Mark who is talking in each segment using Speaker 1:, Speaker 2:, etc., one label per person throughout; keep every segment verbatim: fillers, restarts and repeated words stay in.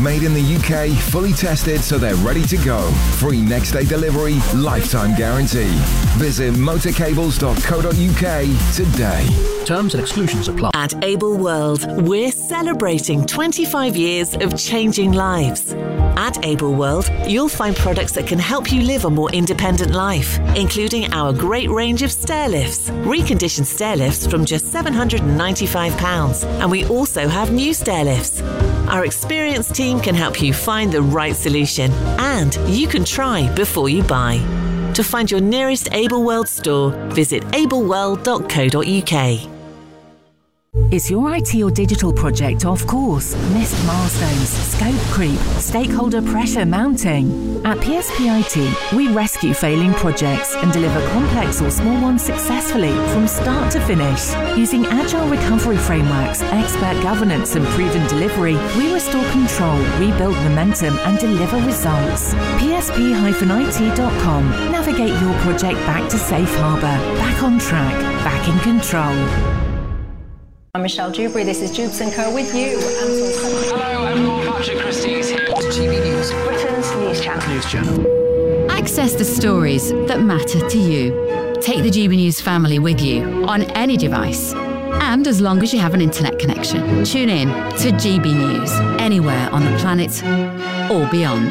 Speaker 1: Made in the U K, fully tested so they're ready to go. Free next day delivery, lifetime guarantee. Visit motorcables dot co dot U K today.
Speaker 2: Terms and exclusions apply.
Speaker 3: At Able World, we're celebrating twenty-five years of changing lives. At Able World, you'll find products that can help you live a more independent life, including our great range of stair lifts, reconditioned stair lifts from just seven hundred ninety-five pounds, and we also have new stair lifts. Our experienced team can help you find the right solution, and you can try before you buy. To find your nearest Able World store, visit able world dot co dot U K.
Speaker 4: Is your I T or digital project off course? Missed milestones, scope creep, stakeholder pressure mounting? At P S P I T, we rescue failing projects and deliver complex or small ones successfully from start to finish. Using agile recovery frameworks, expert governance and proven delivery, we restore control, rebuild momentum and deliver results. P S P I T dot com. Navigate your project back to safe harbour, back on track, back in control.
Speaker 5: I'm Michelle Dewberry, this is Jubes and Co with you.
Speaker 6: Hello everyone, Patrick Christie is here. G B News,
Speaker 5: Britain's news channel.
Speaker 2: News channel.
Speaker 7: Access the stories that matter to you. Take the G B News family with you on any device. And as long as you have an internet connection, tune in to G B News anywhere on the planet or beyond.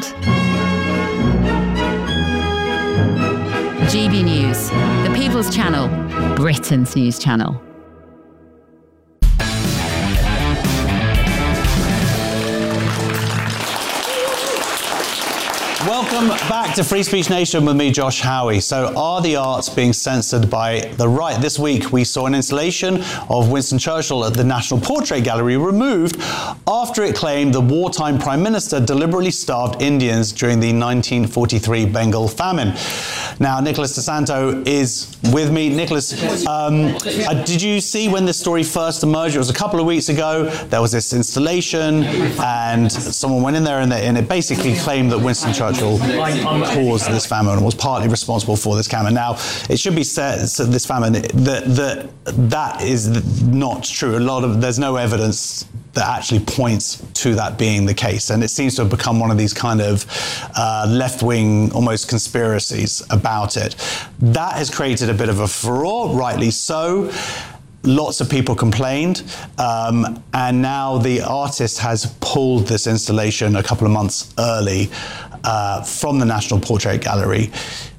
Speaker 7: G B News, the People's Channel, Britain's news channel.
Speaker 8: Welcome back to Free Speech Nation with me, Josh Howie. So are the arts being censored by the right? This week we saw an installation of Winston Churchill at the National Portrait Gallery removed after it claimed the wartime Prime Minister deliberately starved Indians during the nineteen forty-three Bengal famine. Now, Nicholas DeSanto is with me. Nicholas, um, uh, did you see when this story first emerged? It was a couple of weeks ago. There was this installation and someone went in there and, they, and it basically claimed that Winston Churchill caused this famine and was partly responsible for this famine. Now, it should be said, so this famine, that, that that is not true. A lot of, there's no evidence that actually points to that being the case. And it seems to have become one of these kind of uh, left-wing, almost conspiracies about it. That has created a bit of a furore, rightly so. Lots of people complained, um, and now the artist has pulled this installation a couple of months early uh, from the National Portrait Gallery.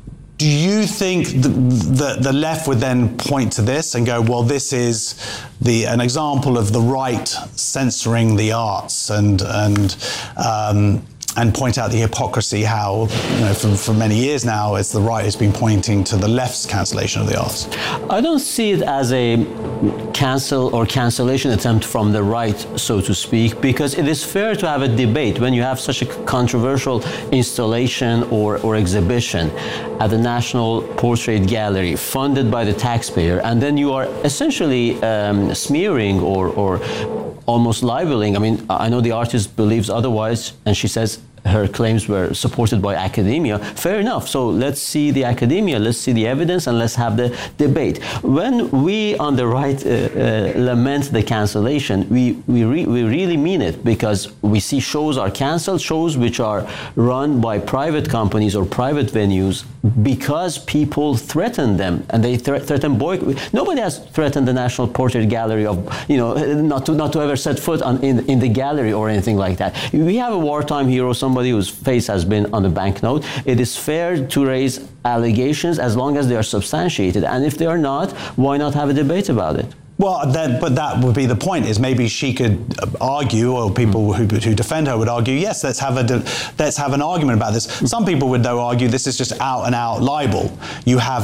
Speaker 8: Do you think the, the, the left would then point to this and go, well, this is the an example of the right censoring the arts and and um, and point out the hypocrisy, how, you know, for, for many years now, it's the right has been pointing to the left's cancellation of the arts?
Speaker 9: I don't see it as a cancel or cancellation attempt from the right, so to speak, because it is fair to have a debate when you have such a controversial installation or, or exhibition at the National Portrait Gallery funded by the taxpayer, and then you are essentially um, smearing or, or almost libeling. I mean, I know the artist believes otherwise, and she says her claims were supported by academia. Fair enough. So let's see the academia, let's see the evidence, and let's have the debate. When we on the right uh, uh, lament the cancellation, we we, re we really mean it, because we see shows are cancelled, shows which are run by private companies or private venues, because people threaten them, and they thre threaten boycott. Nobody has threatened the National Portrait Gallery of, you know, not to not to ever set foot on in in the gallery or anything like that. We have a wartime hero, somebody whose face has been on the banknote. It is fair to raise allegations as long as they are substantiated, and if they are not, why not have a debate about it?
Speaker 8: Well, then, but that would be the point, is maybe she could argue, or people who, who defend her would argue, yes, let's have, a, let's have an argument about this. Some people would, though, argue this is just out and out libel. You have